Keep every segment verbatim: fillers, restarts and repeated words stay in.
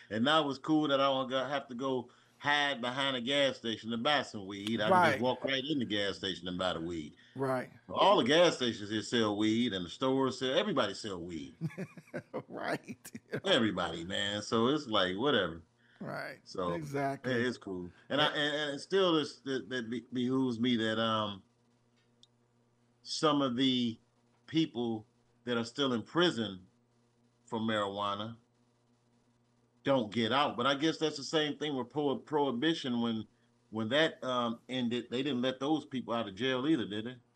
And now it's cool that I don't got, have to go hide behind a gas station to buy some weed. I can just Right, walk right in the gas station and buy the weed. right, All the gas stations here sell weed, and the stores sell. Everybody sell weed. right, you know, Everybody, man. So it's like whatever. right, So yeah, exactly. it's cool. And I Eh, and, and it still this that, that be, behooves me that um some of the people that are still in prison for marijuana don't get out. But I guess that's the same thing with pro- prohibition. When when that um ended, they didn't let those people out of jail either, did they?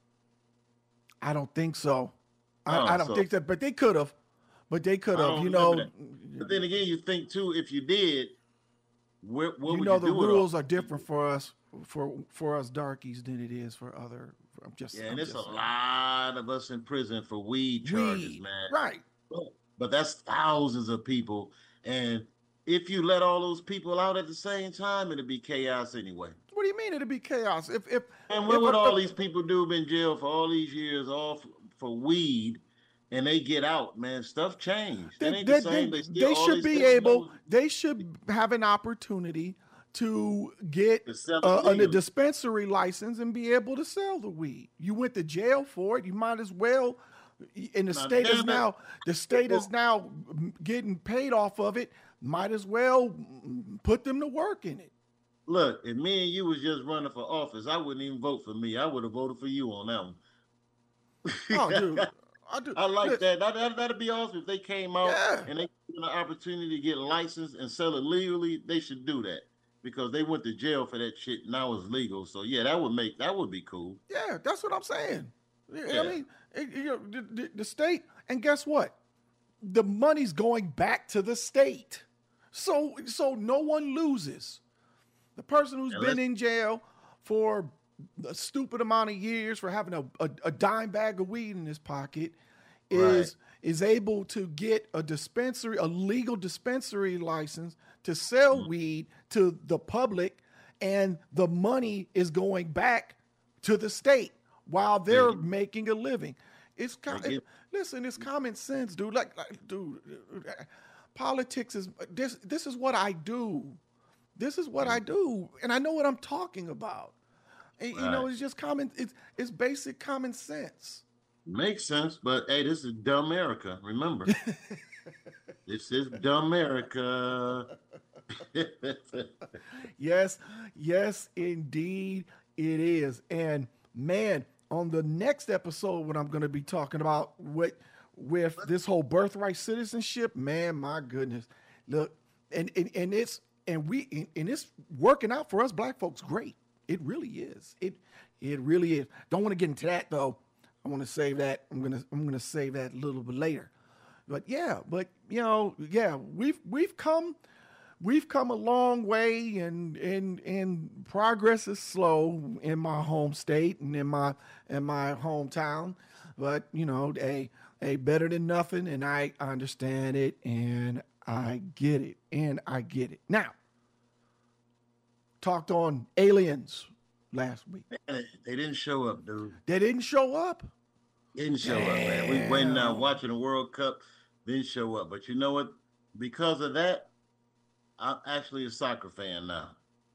I don't think so. I, Oh, I don't so think that, but they could have. But they could I have. don't You remember know, that. But then again, you think too, if you did, where, what you would you know the do with all rules are those different people? for us for for us darkies than it is for other. I'm just Yeah, and I'm it's a just saying. lot of us in prison for weed charges, Weed, man. right? But, but that's thousands of people. And if you let all those people out at the same time, it'd be chaos anyway. What do you mean it'd be chaos? If if And what if, would a, all if these people do been in jail for all these years, all for, for weed, and they get out, man? Stuff changed. It they, ain't the they, same. they, They still they all should they be still able, know they should have an opportunity to get is to sell it uh, a legally. dispensary license and be able to sell the weed. You went to jail for it. You might as well. And the Now, state is damn it. now the state is Well, now getting paid off of it. Might as well put them to work in it. look, if me and you was just running for office, I wouldn't even vote for me. I would have voted for you on that Oh, dude, one. I do. I like Listen, that. That, that. That'd be awesome if they came out yeah, and they given an opportunity to get licensed and sell it legally. They should do that because they went to jail for that shit. Now it's legal. So yeah, that would make that would be cool. yeah, that's what I'm saying. I Yeah. mean, it, you know, the, the, the state, and guess what? The money's going back to the state. So so no one loses. The person who's And been let's in jail for a stupid amount of years for having a, a, a dime bag of weed in his pocket right. is is able to get a dispensary, a legal dispensary license to sell Mhm. weed to the public, and the money is going back to the state while They they're get, making a living. It's they it, get listen, it's common sense, dude. Like, like dude, politics is this. This is what I do. This is what I mhm. do, and I know what I'm talking about. And, you know, Right. it's just common. It's it's basic common sense. Makes sense, but hey, this is dumb America. Remember, this is dumb America. Yes, yes, indeed, it is. And man, on the next episode, what I'm going to be talking about with with this whole birthright citizenship, man, my goodness, look, and and, and it's and we and, and it's working out for us black folks great. It really is. It it really is. Don't want to get into that though. I want to save that. I'm gonna I'm gonna save that a little bit later. But yeah, but you know, yeah, we've we've come we've come a long way, and and and progress is slow in my home state and in my in my hometown. But you know, hey, hey, better than nothing, and I understand it, and I get it, and I get it. Now, talked on aliens last week. they didn't show up, dude. They didn't show up. Didn't show up, man. We waiting now Damn. watching the World Cup. Didn't show up. But you know what? Because of that, I'm actually a soccer fan now.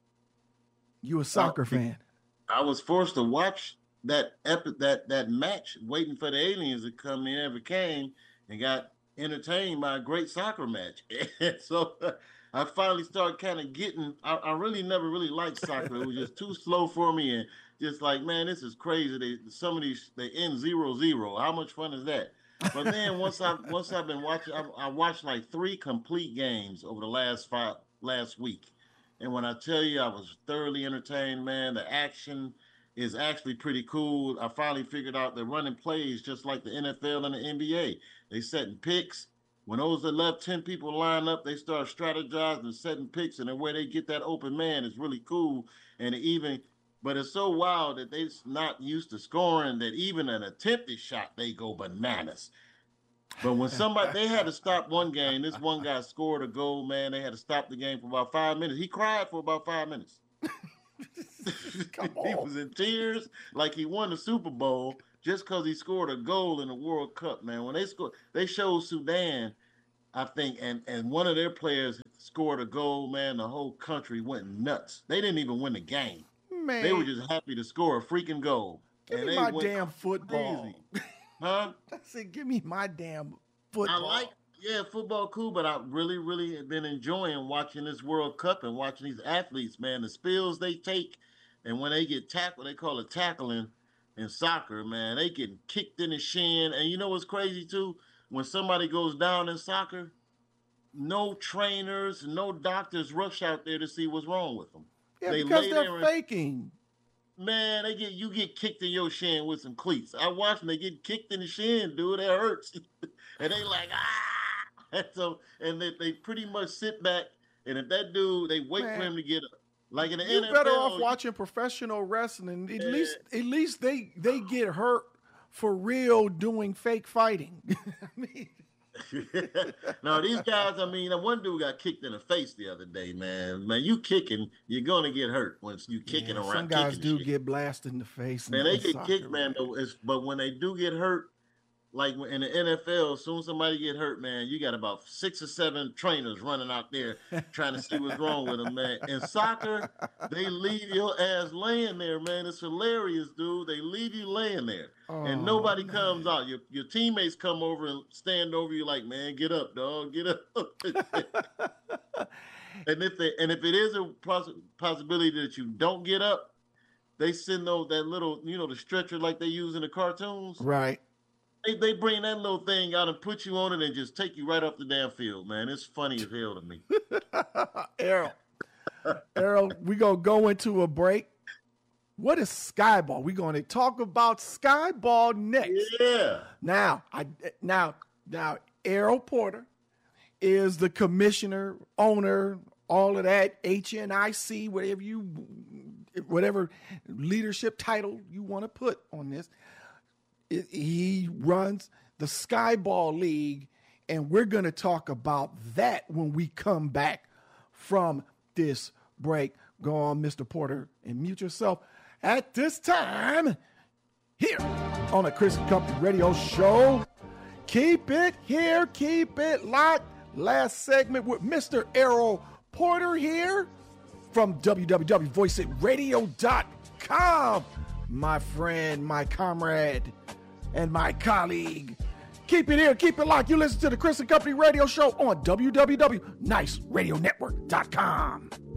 You a I, soccer fan? I was forced to watch that epi- that that match, waiting for the aliens to come. They never came, and got entertained by a great soccer match. And so I finally started kind of getting. I, I really never really liked soccer. It was just too slow for me, and just like, man, this is crazy. They some of these they end zero zero. How much fun is that? But then once I once I've been watching, I, I watched like three complete games over the last five last week. And when I tell you I was thoroughly entertained, man, the action is actually pretty cool. I finally figured out they're running plays just like the N F L and the N B A. They setting picks. When those that left ten people line up, they start strategizing and setting picks, and the way they get that open man is really cool. And even, but it's so wild that they're not used to scoring that even an attempted shot, they go bananas. But when somebody they had to stop one game, this one guy scored a goal, man. They had to stop the game for about five minutes. He cried for about five minutes. Come He on. was in tears like he won the Super Bowl just because he scored a goal in the World Cup, man. When they scored, they showed Sudan. I think, and and one of their players scored a goal, man, the whole country went nuts. They didn't even win the game. Man, they were just happy to score a freaking goal. Give and me they my went damn football. Huh? I said, give me my damn football. I like, yeah, football cool, but I really, really have been enjoying watching this World Cup and watching these athletes, man, the spills they take. And when they get tackled, they call it tackling in soccer, man. They get kicked in the shin. And you know what's crazy, too? When somebody goes down in soccer, no trainers, no doctors rush out there to see what's wrong with them. Yeah, they because they're and, faking. Man, they get you get kicked in your shin with some cleats. I watch them, they get kicked in the shin, dude. It hurts. And they like, ah. And so, and they, they pretty much sit back. And if that dude, they wait Man, for him to get up. Like in the you're N F L, better off watching professional wrestling. At Yeah. least, at least they they get hurt for real doing fake fighting. I mean, no, these guys, I mean, one dude got kicked in the face the other day, man. Man, you kicking, you're going to get hurt once you kicking yeah, around. some guys kicking do shit. get blasted in the face. Man, in, they in get soccer, kicked, man, man. though, it's, but when they do get hurt, like in the N F L, as soon as somebody get hurt, man, you got about six or seven trainers running out there trying to see what's wrong with them, man. In soccer, they leave your ass laying there, man. It's hilarious, dude. They leave you laying there. Oh, and nobody man. comes out. Your your teammates come over and stand over you like, man, get up, dog, get up. and if they and if it is a poss- possibility that you don't get up, they send those that little, you know, the stretcher like they use in the cartoons. Right. They, they bring that little thing out and put you on it and just take you right off the damn field, man. It's funny as hell to me. Errol, Errol, we're going to go into a break. What is Skyball? We're going to talk about Skyball next. Yeah. Now, I now, now, Errol Porter is the commissioner, owner, all of that, H N I C, whatever you, whatever leadership title you want to put on this. It, he runs the Skyball League, and we're going to talk about that when we come back from this break. Go on, Mister Porter, and mute yourself at this time here on the Chris Company Radio Show. Keep it here. Keep it locked. Last segment with Mister Errol Porter here from w w w dot voice it radio dot com. My friend, my comrade, and my colleague. Keep it here. Keep it locked. You listen to the Chris and Company Radio Show on w w w dot nice radio network dot com.